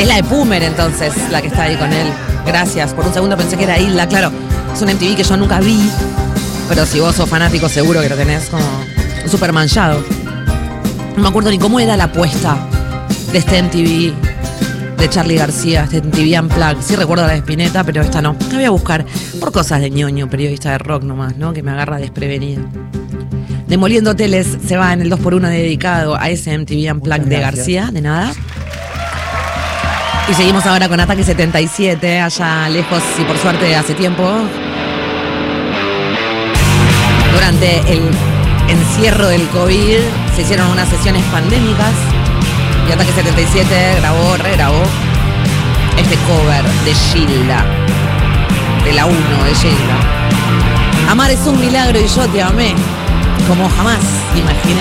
Es la de Pumer, entonces, la que está ahí con él. Gracias. Por un segundo pensé que era Hilda, claro. Es una MTV que yo nunca vi. Pero si vos sos fanático, seguro que lo tenés como súper manchado. No me acuerdo ni cómo era la apuesta de este MTV de Charly García, este MTV Unplugged. Sí recuerdo la de Spinetta, pero esta no. La voy a buscar por cosas de ñoño, periodista de rock nomás, ¿no? Que me agarra desprevenida. Demoliendo Hoteles se va en el 2x1 dedicado a ese MTV Unplugged de García, de nada. Y seguimos ahora con Ataque 77, allá lejos y por suerte hace tiempo. Durante el encierro del COVID se hicieron unas sesiones pandémicas y Ataque 77 regrabó este cover de Gilda, de la 1 de Gilda. Amar es un milagro y yo te amé como jamás imaginé.